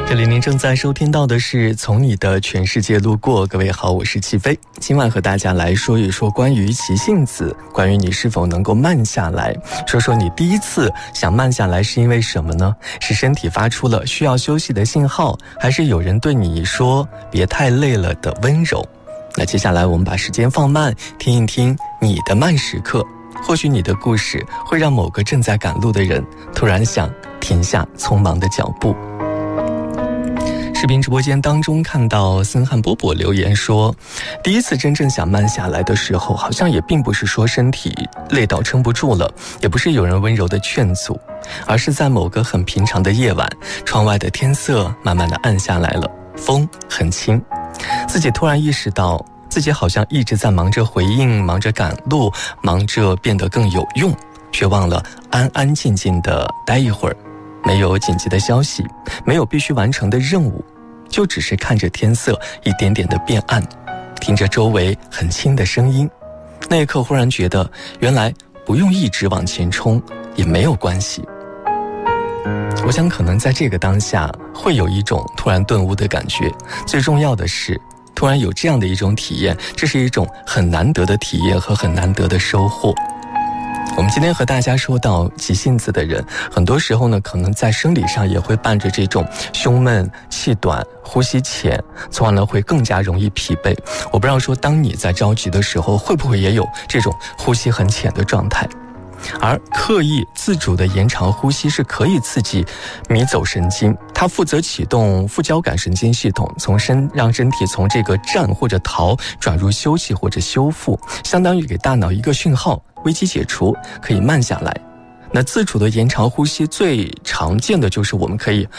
这里您正在收听到的是从你的全世界路过。各位好，我是齐飞，今晚和大家来说一说关于急性子，关于你是否能够慢下来，说说你第一次想慢下来是因为什么呢？是身体发出了需要休息的信号，还是有人对你说别太累了的温柔？那接下来我们把时间放慢，听一听你的慢时刻，或许你的故事会让某个正在赶路的人突然想停下匆忙的脚步。视频直播间当中看到森汉波波留言说，第一次真正想慢下来的时候，好像也并不是说身体累到撑不住了，也不是有人温柔的劝阻，而是在某个很平常的夜晚，窗外的天色慢慢的暗下来了，风很轻，自己突然意识到自己好像一直在忙着回应，忙着赶路，忙着变得更有用，却忘了安安静静的待一会儿，没有紧急的消息，没有必须完成的任务，就只是看着天色一点点的变暗，听着周围很轻的声音。那一刻忽然觉得，原来不用一直往前冲也没有关系。我想可能在这个当下会有一种突然顿悟的感觉，最重要的是突然有这样的一种体验，这是一种很难得的体验和很难得的收获。我们今天和大家说到急性子的人，很多时候呢，可能在生理上也会伴着这种胸闷、气短、呼吸浅，从而呢会更加容易疲惫。我不知道说，当你在着急的时候，会不会也有这种呼吸很浅的状态？而刻意自主的延长呼吸是可以刺激迷走神经，它负责启动副交感神经系统，让身体从这个战或者逃转入休息或者修复，相当于给大脑一个讯号，危机解除，可以慢下来。那自主的延长呼吸最常见的就是我们可以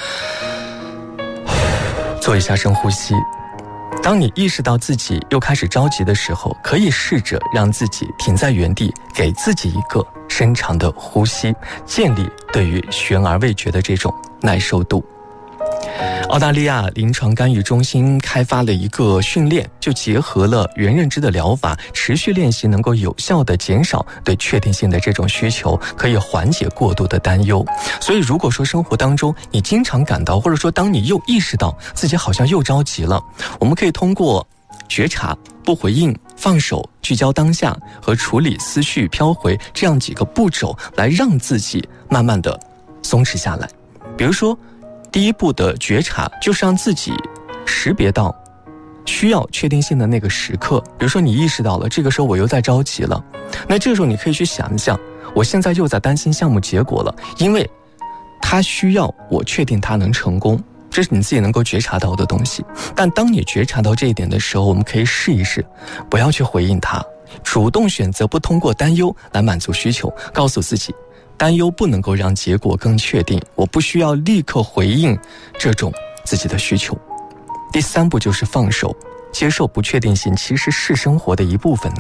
做一下深呼吸。当你意识到自己又开始着急的时候，可以试着让自己停在原地，给自己一个深长的呼吸，建立对于悬而未决的这种耐受度。澳大利亚临床干预中心开发了一个训练，就结合了原认知的疗法，持续练习能够有效地减少对确定性的这种需求，可以缓解过度的担忧。所以如果说生活当中你经常感到，或者说当你又意识到自己好像又着急了，我们可以通过觉察、不回应、放手、聚焦当下和处理思绪飘回这样几个步骤，来让自己慢慢地松弛下来。比如说第一步的觉察，就是让自己识别到需要确定性的那个时刻。比如说你意识到了这个时候我又在着急了，那这个时候你可以去想一想，我现在又在担心项目结果了，因为它需要我确定它能成功，这是你自己能够觉察到的东西。但当你觉察到这一点的时候，我们可以试一试，不要去回应它，主动选择不通过担忧来满足需求，告诉自己担忧不能够让结果更确定，我不需要立刻回应这种自己的需求。第三步就是放手，接受不确定性其实是生活的一部分。